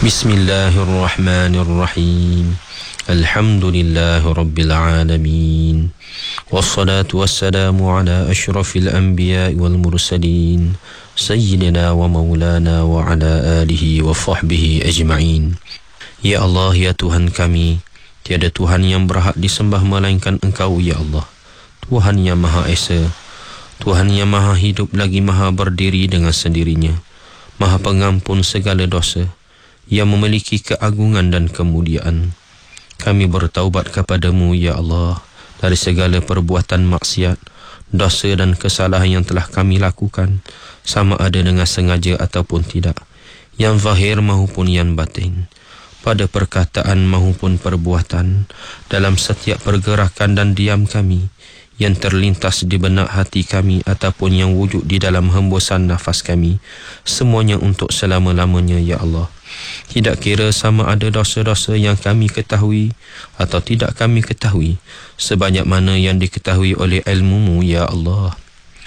Bismillahirrahmanirrahim. Alhamdulillahi rabbil alamin. Wassalatu wassalamu ala ashrafil anbiya'i wal mursalin, sayyidina wa maulana wa ala alihi wa sahbihi ajma'in. Ya Allah, ya Tuhan kami, tiada Tuhan yang berhak disembah melainkan Engkau, ya Allah. Tuhan yang Maha Esa, Tuhan yang Maha Hidup lagi Maha berdiri dengan sendirinya, Maha Pengampun segala dosa, yang memiliki keagungan dan kemuliaan. Kami bertaubat kepadamu, ya Allah, dari segala perbuatan maksiat, dosa dan kesalahan yang telah kami lakukan, sama ada dengan sengaja ataupun tidak, yang zahir maupun yang batin, pada perkataan maupun perbuatan, dalam setiap pergerakan dan diam kami, yang terlintas di benak hati kami ataupun yang wujud di dalam hembusan nafas kami, semuanya untuk selama-lamanya, ya Allah. Tidak kira sama ada dosa-dosa yang kami ketahui atau tidak kami ketahui, sebanyak mana yang diketahui oleh ilmu-Mu, ya Allah.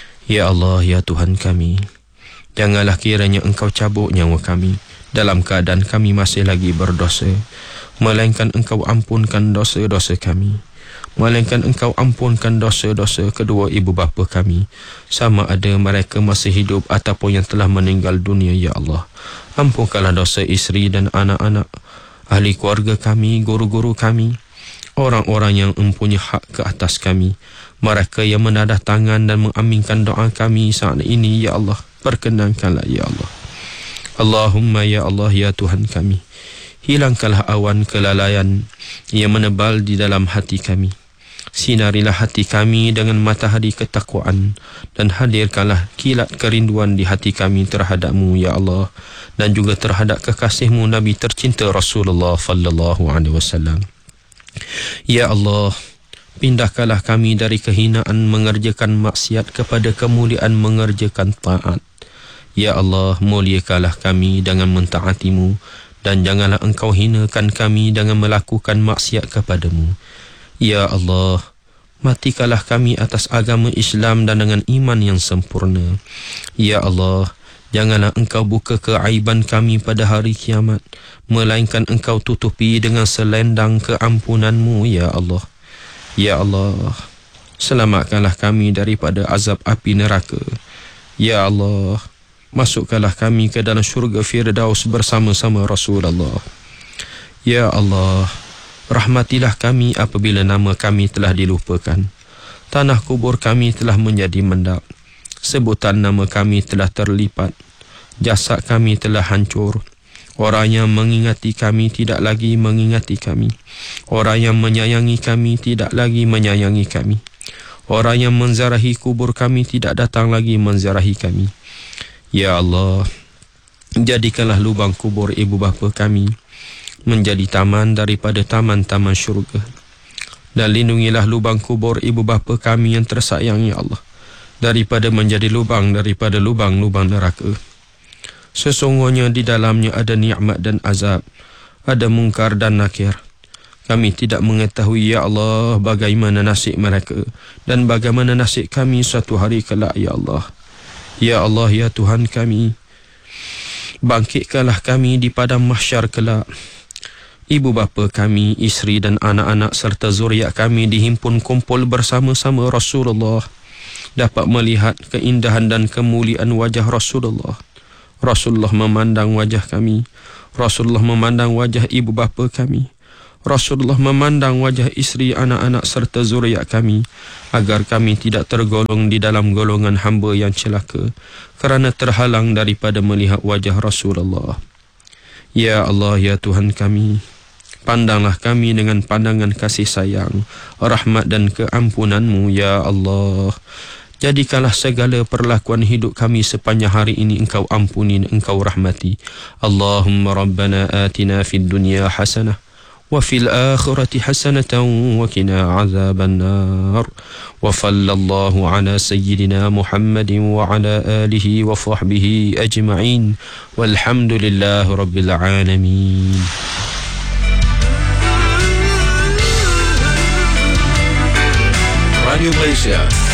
Ya Allah, ya Tuhan kami, janganlah kiranya Engkau cabut nyawa kami dalam keadaan kami masih lagi berdosa, melainkan Engkau ampunkan dosa-dosa kami, melainkan Engkau ampunkan dosa-dosa kedua ibu bapa kami, sama ada mereka masih hidup ataupun yang telah meninggal dunia, ya Allah. Ampunkanlah dosa isteri dan anak-anak, ahli keluarga kami, guru-guru kami, orang-orang yang mempunyai hak ke atas kami, mereka yang menadah tangan dan mengaminkan doa kami saat ini, ya Allah. Perkenankanlah, ya Allah. Allahumma ya Allah, ya Tuhan kami, hilangkanlah awan kelalaian yang menebal di dalam hati kami. Sinarilah hati kami dengan matahari ketakwaan, dan hadirkanlah kilat kerinduan di hati kami terhadap-Mu, ya Allah, dan juga terhadap kekasih-Mu Nabi tercinta Rasulullah sallallahu alaihi wasallam. Ya Allah, pindahkanlah kami dari kehinaan mengerjakan maksiat kepada kemuliaan mengerjakan taat. Ya Allah, muliakanlah kami dengan mentaati-Mu, dan janganlah Engkau hinakan kami dengan melakukan maksiat kepadamu. Ya Allah, matikanlah kami atas agama Islam dan dengan iman yang sempurna. Ya Allah, janganlah Engkau buka keaiban kami pada hari kiamat, melainkan Engkau tutupi dengan selendang keampunan-Mu, ya Allah. Ya Allah, selamatkanlah kami daripada azab api neraka. Ya Allah, masukkanlah kami ke dalam syurga Firdaus bersama-sama Rasulullah. Ya Allah, rahmatilah kami apabila nama kami telah dilupakan, tanah kubur kami telah menjadi mendap, sebutan nama kami telah terlipat, jasad kami telah hancur, orang yang mengingati kami tidak lagi mengingati kami, orang yang menyayangi kami tidak lagi menyayangi kami, orang yang menziarahi kubur kami tidak datang lagi menziarahi kami. Ya Allah, jadikanlah lubang kubur ibu bapa kami menjadi taman daripada taman-taman syurga, dan lindungilah lubang kubur ibu bapa kami yang tersayang, ya Allah, daripada menjadi lubang daripada lubang-lubang neraka. Sesungguhnya di dalamnya ada nikmat dan azab, ada mungkar dan nakir. Kami tidak mengetahui, ya Allah, bagaimana nasib mereka dan bagaimana nasib kami suatu hari kelak, ya Allah. Ya Allah, ya Tuhan kami, bangkitkanlah kami di padang mahsyar kelak. Ibu bapa kami, isteri dan anak-anak serta zuriat kami dihimpun kumpul bersama-sama Rasulullah, dapat melihat keindahan dan kemuliaan wajah Rasulullah. Rasulullah memandang wajah kami, Rasulullah memandang wajah ibu bapa kami, Rasulullah memandang wajah isteri, anak-anak serta zuriat kami, agar kami tidak tergolong di dalam golongan hamba yang celaka kerana terhalang daripada melihat wajah Rasulullah. Ya Allah, ya Tuhan kami, pandanglah kami dengan pandangan kasih sayang, rahmat dan keampunan-Mu, ya Allah. Jadikanlah segala perlakuan hidup kami sepanjang hari ini Engkau ampuni, Engkau rahmati. Allahumma rabbana atina fid dunya hasanah wa fil akhirati hasanatan wa qina azaban nar. Wa sallallahu ala sayyidina Muhammadin wa ala alihi wa sahbihi ajma'in. Walhamdulillahi rabbil alamin. Radio Malaysia